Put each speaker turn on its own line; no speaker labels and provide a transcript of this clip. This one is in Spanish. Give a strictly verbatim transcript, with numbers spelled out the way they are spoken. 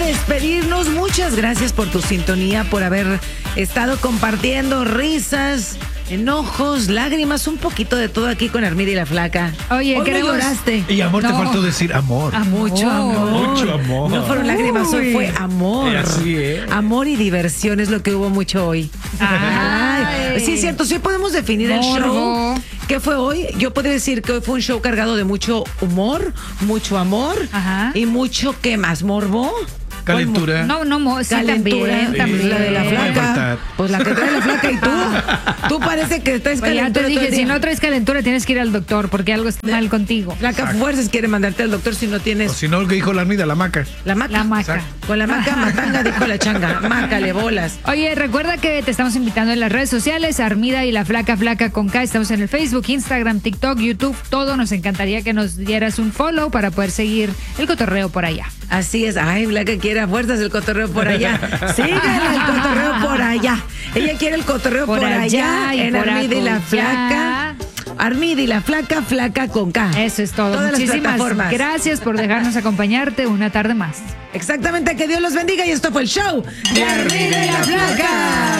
despedirnos. Muchas gracias por tu sintonía, por haber estado compartiendo risas, enojos, lágrimas, un poquito de todo aquí con Armida y la Flaca.
Oye,
hoy
queremos...
no lloraste.
Y amor,
No.
te faltó decir amor.
Amor.
Mucho amor.
Mucho amor.
No fueron lágrimas, hoy fue amor.
Así es.
Amor y diversión es lo que hubo mucho hoy.
Ay.
Ay, sí, es cierto. Sí podemos definir el
Morbo.
show. ¿Qué fue hoy? Yo podría decir que hoy fue un show cargado de mucho humor, mucho amor
Ajá.
y mucho, ¿qué más? ¿Morbo?
Calentura.
No, no, mo- sí,
Calentura,
también,
Sí,
también.
la de la
no puede
Flaca.
faltar.
Pues la que trae la Flaca y tú. Tú parece que traes
Pues ya
calentura.
te
todo
dije,
el
si
día.
no traes calentura tienes que ir al doctor porque algo está mal contigo.
Flaca fuerzas quiere mandarte al doctor si no
O
tienes
si no, el que dijo la Armida, la maca.
la maca.
La maca.
Exacto.
Con la maca matanga dijo la changa. Mácale bolas.
Oye, recuerda que te estamos invitando en las redes sociales, Armida y la Flaca Flaca con K. Estamos en el Facebook, Instagram, TikTok, YouTube, todo. Nos encantaría que nos dieras un follow para poder seguir el cotorreo por allá.
Así es. Ay, Flaca quiere a fuerzas el cotorreo por allá. Síganle el cotorreo por allá. Ella quiere el cotorreo por,
Por
allá,
allá y
en
por
Armida y la
acullá.
Flaca. Armida y la Flaca, Flaca con K.
Eso es todo.
Todas las
Muchísimas
plataformas.
gracias por dejarnos acompañarte una tarde más.
Exactamente, que Dios los bendiga y esto fue el show de Armida y la Flaca.